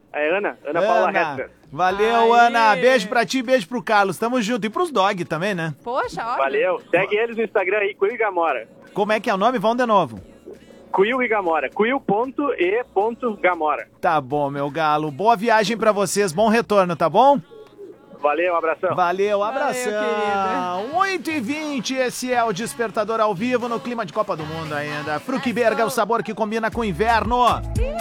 É Ana Paula Hester. Valeu, Ana. Beijo pra ti, beijo pro Carlos. Tamo junto. E pros dog também, né? Poxa, olha. Valeu. Segue eles no Instagram aí, Quil e Gamora. Como é que é o nome? Vamos de novo. Quil e Gamora. Quil.e.gamora. Tá bom, meu galo. Boa viagem pra vocês. Bom retorno, tá bom? Valeu, abração. Valeu, abração. Valeu, 8h20, esse é o Despertador ao vivo no clima de Copa do Mundo ainda. Fruquiberga é o sabor que combina com o inverno.